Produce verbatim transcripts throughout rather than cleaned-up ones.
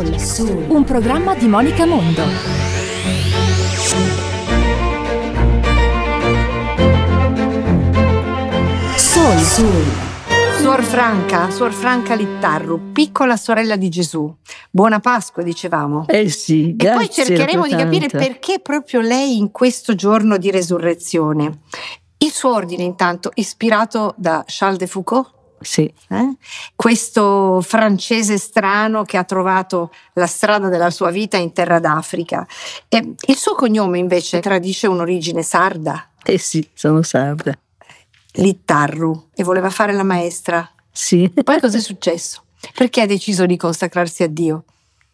Soul, Soul, un programma di Monica Mondo. Soul, Soul. Suor Franca, Suor Franca Littarru, piccola sorella di Gesù. Buona Pasqua, dicevamo. Eh sì, e poi cercheremo di tanto. capire perché proprio lei in questo giorno di resurrezione. Il suo ordine, intanto, ispirato da Charles de Foucault. Sì. Eh? Questo francese strano che ha trovato la strada della sua vita in terra d'Africa. E il suo cognome invece tradisce un'origine sarda. Eh sì, sono sarda. Littarru, e voleva fare la maestra. Sì. Poi cosa è successo? Perché ha deciso di consacrarsi a Dio?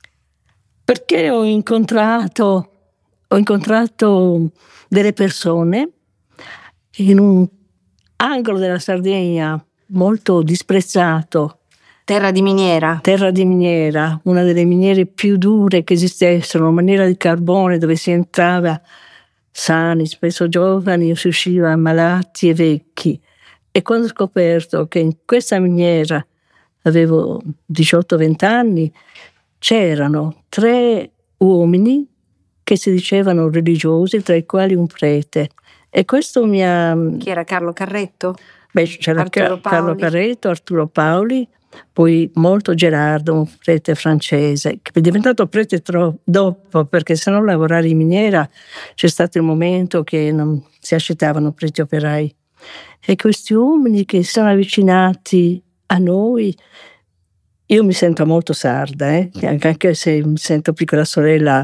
Perché ho incontrato ho incontrato delle persone in un angolo della Sardegna molto disprezzato, terra di miniera. Terra di miniera, una delle miniere più dure che esistessero, una miniera di carbone dove si entrava sani, spesso giovani, o si usciva malati e vecchi. E quando ho scoperto che in questa miniera, avevo diciotto venti anni, c'erano tre uomini che si dicevano religiosi, tra i quali un prete. E questo mi ha... Chi era Carlo Carretto? Beh, c'era Arturo Carlo Paoli. Carretto, Arturo Paoli, poi molto Gerardo, un prete francese, che è diventato prete tro- dopo, perché se non lavorare in miniera c'è stato il momento che non si accettavano preti operai. E questi uomini che si sono avvicinati a noi, io mi sento molto sarda, eh? Anche se mi sento piccola sorella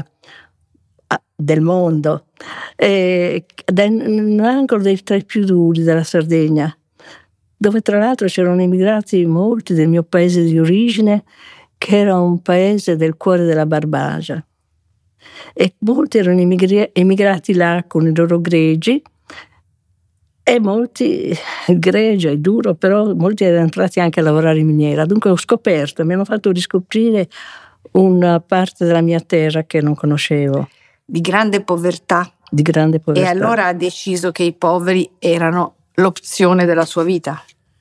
del mondo, e da un angolo dei tre più duri della Sardegna, dove tra l'altro c'erano immigrati molti del mio paese di origine, che era un paese del cuore della Barbagia, e molti erano immigri- emigrati là con i loro greggi, e molti, il gregge è duro, però molti erano entrati anche a lavorare in miniera. Dunque ho scoperto, mi hanno fatto riscoprire una parte della mia terra che non conoscevo. Di grande povertà. Di grande povertà. E allora ha deciso che i poveri erano l'opzione della sua vita.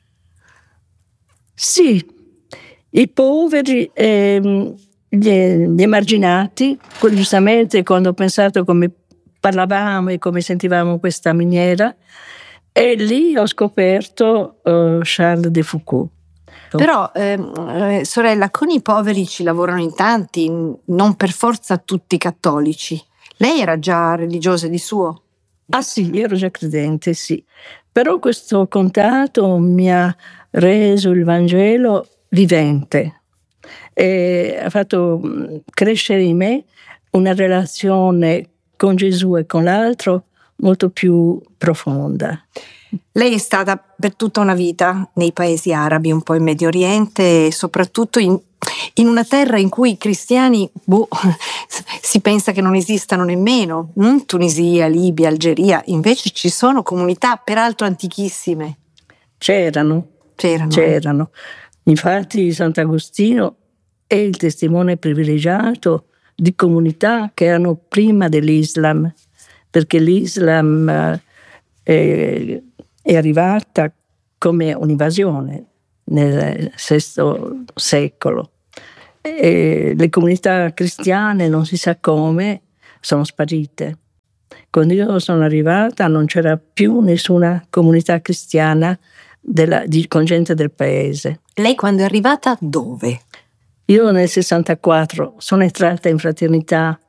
Sì, i poveri, ehm, gli, gli emarginati. Giustamente, quando ho pensato come parlavamo e come sentivamo questa miniera, e lì ho scoperto uh, Charles de Foucault. Però, eh, sorella, con i poveri ci lavorano in tanti, non per forza tutti cattolici. Lei era già religiosa di suo? Ah sì, io ero già credente, sì. Però questo contatto mi ha reso il Vangelo vivente e ha fatto crescere in me una relazione con Gesù e con l'altro molto più profonda. Lei è stata per tutta una vita nei paesi arabi, un po' in Medio Oriente, e soprattutto in, in una terra in cui i cristiani, boh, si pensa che non esistano nemmeno. Mm? Tunisia, Libia, Algeria, invece ci sono comunità peraltro antichissime. C'erano. C'erano. C'erano. Infatti Sant'Agostino è il testimone privilegiato di comunità che erano prima dell'Islam, perché l'Islam è, è arrivata come un'invasione nel sesto secolo. E le comunità cristiane, non si sa come, sono sparite. Quando io sono arrivata non c'era più nessuna comunità cristiana della, di, con gente del paese. Lei quando è arrivata dove? Io nel sessantaquattro sono entrata in fraternità